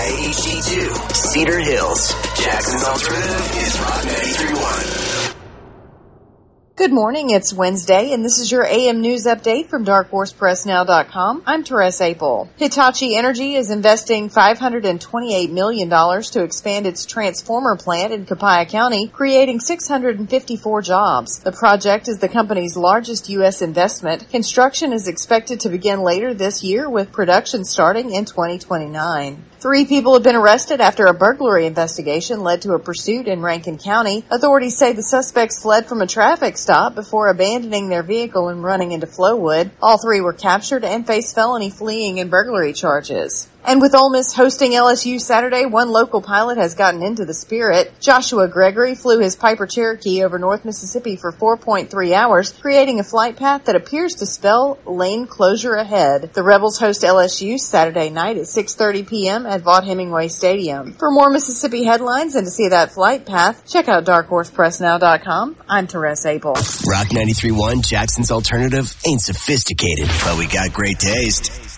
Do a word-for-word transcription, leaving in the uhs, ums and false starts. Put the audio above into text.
I H G two, Cedar Hills. Jackson's Alternative is Rock ninety-three point one. Good morning, it's Wednesday, and this is your A M News Update from dark horse press now dot com. I'm Therese Apel. Hitachi Energy is investing five hundred twenty-eight million dollars to expand its transformer plant in Copiah County, creating six hundred fifty-four jobs. The project is the company's largest U S investment. Construction is expected to begin later this year, with production starting in twenty twenty-nine. Three people have been arrested after a burglary investigation led to a pursuit in Rankin County. Authorities say the suspects fled from a traffic stop before abandoning their vehicle and running into Flowood. All three were captured and face felony fleeing and burglary charges. And with Ole Miss hosting L S U Saturday, one local pilot has gotten into the spirit. Joshua Gregory flew his Piper Cherokee over North Mississippi for four point three hours, creating a flight path that appears to spell lane closure ahead. The Rebels host L S U Saturday night at six thirty p.m. at Vaught Hemingway Stadium. For more Mississippi headlines and to see that flight path, check out dark horse press now dot com. I'm Therese Apel. Rock ninety-three point one, Jackson's Alternative ain't sophisticated, but we got great taste.